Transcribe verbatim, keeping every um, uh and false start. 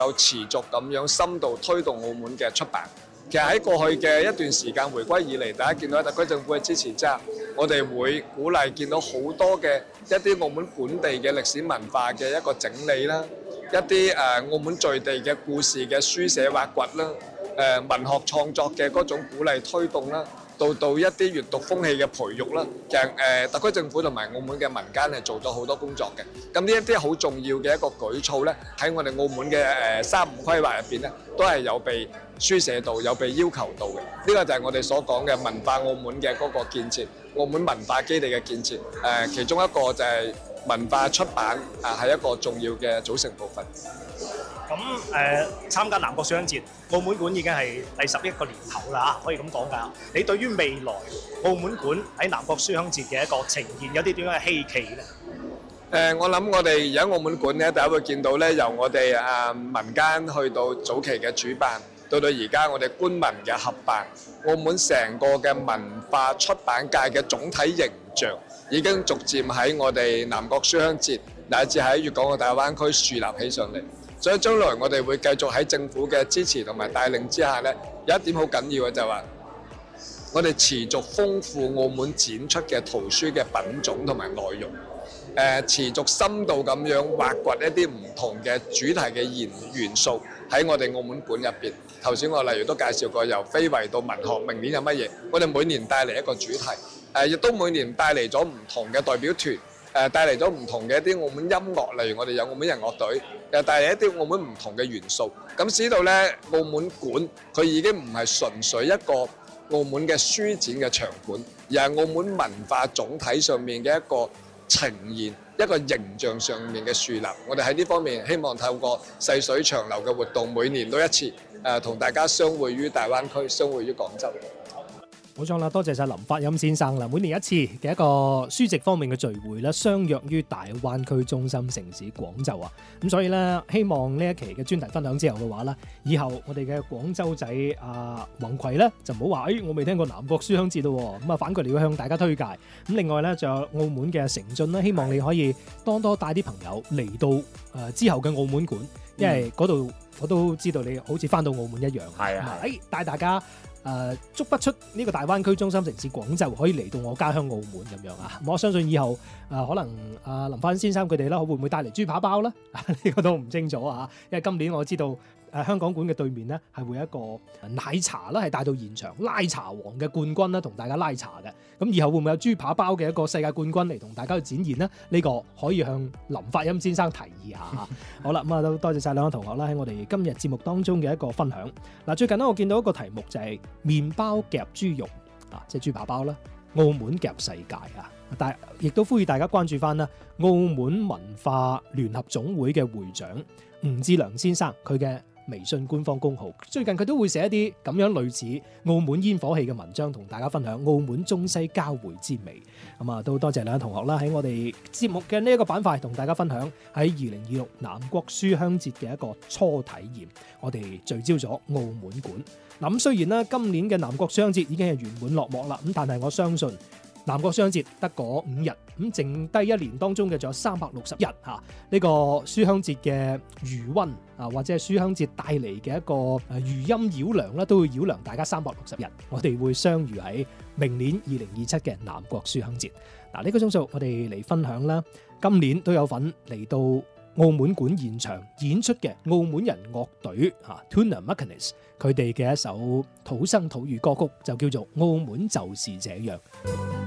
有持續咁樣深度推動澳門嘅出版。其實喺過去嘅一段時間回歸以嚟，大家見到喺特區政府嘅支持之下，我哋會鼓勵見到好多嘅一啲澳門本地嘅歷史文化嘅一個整理啦，一啲誒澳門在地嘅故事嘅書寫挖掘啦，誒文學創作嘅嗰種鼓勵推動啦。到到一啲閱讀風氣嘅培育啦，其實誒特區政府同埋澳門嘅民間係做咗好多工作嘅。咁呢一啲好重要嘅一個舉措咧，喺我哋澳門嘅誒三五規劃入邊咧，都係有被書寫到、有被要求到嘅。呢個就係我哋所講嘅文化澳門嘅嗰個建設，澳門文化基地嘅建設。誒其中一個就係文化出版啊，係一個重要嘅組成部分。 咁誒參加南國書香節，澳門館已經係第十一個年頭啦，可以咁講㗎。你對於未來澳門館喺南國書香節嘅一個呈現，有啲點樣嘅希冀咧？ 誒，我諗我哋而家澳門館咧，大家會見到咧，由我哋啊民間去到早期嘅主辦，到到而家我哋官民嘅合辦，澳門成個嘅文化出版界嘅總體形象，已經逐漸喺我哋南國書香節乃至喺粵港澳大灣區樹立起上嚟。所以將來我哋會繼續喺政府嘅支持同埋帶領之下咧，有一點好緊要嘅就係話，我哋持續豐富澳門展出嘅圖書嘅品種同埋內容，誒持續深度咁樣挖掘一啲唔同嘅主題嘅元元素喺我哋澳門館入邊。頭先我例如都介紹過，由非遺到文學，明年有乜嘢？我哋每年帶嚟一個主題，誒亦都每年帶嚟咗唔同嘅代表團。誒帶嚟咗唔同嘅一啲澳門音樂，例如我哋有澳門人樂隊，又帶嚟一啲澳門唔同嘅元素。咁使到咧澳門館，佢已經唔係純粹一個澳門嘅書展嘅場館，而係澳門文化總體上面嘅一個呈現，一個形象上面嘅樹立。我哋喺呢方面希望透過細水長流嘅活動，每年都一次，誒同大家相會於大灣區，相會於廣州。 冇錯啦，多謝晒林發音先生啦。每年一次嘅一個書籍方面嘅聚會咧，相約於大灣區中心城市廣州啊。咁所以咧，希望呢一期嘅專題分享之後嘅話咧，以後我哋嘅廣州仔啊宏葵咧就唔好話，誒我未聽過南國書香節咯。咁啊，反過嚟要向大家推介。咁另外咧，仲有澳門嘅成進咧，希望你可以多多帶啲朋友嚟到誒、呃、之後嘅澳門館，因為嗰度我都知道你好似翻到澳門一樣。係啊，誒帶大家。誒、呃、足不出呢個大灣區中心城市廣州，可以嚟到我家鄉澳門咁樣啊！我相信以後誒、呃、可能阿、呃、林發先生佢哋啦，會唔會帶嚟豬扒包咧？呢個都唔清楚啊！因為今年我知道誒、呃、香港館嘅對面咧係會有一個奶茶啦，係帶到現場拉茶王嘅冠軍啦，同大家拉茶嘅。咁以後會唔會有豬扒包嘅一個世界冠軍嚟同大家去展現呢？呢、這個可以向林發音先生提議下嚇。好啦，咁啊都多謝晒兩位同學啦，喺我哋今日節目當中嘅一個分享。嗱，最近咧我見到一個題目就係、是。麵包夾豬肉啊，即係豬扒包啦。澳門夾世界啊，但係亦都呼籲大家關注翻啦。澳門文化聯合總會嘅會長吳志良先生，佢嘅微信官方公號，最近佢都會寫一啲咁樣類似澳門煙火氣嘅文章，同大家分享澳門中西交匯之美。咁啊，都多謝兩位同學啦，喺我哋節目嘅呢一個板塊，同大家分享喺二零二六南國書香節嘅一個初體驗。我哋聚焦咗澳門館。嗱，咁雖然咧今年嘅南國書香節已經係圓滿落幕啦，咁但係我相信南國書香節得嗰五日，咁剩低一年當中嘅仲有三百六十日嚇，呢個書香節嘅餘溫啊，或者係書香節帶嚟嘅一個誒餘音繞梁啦，都會繞梁大家三百六十日。我哋會相遇喺明年二零二七嘅南國書香節。嗱，呢個鐘數我哋嚟分享啦，今年都有份嚟到澳門館現場演出嘅澳門人樂隊嚇 Tuna Macanis， 佢哋嘅一首土生土語歌曲就叫做《澳門就是這樣》。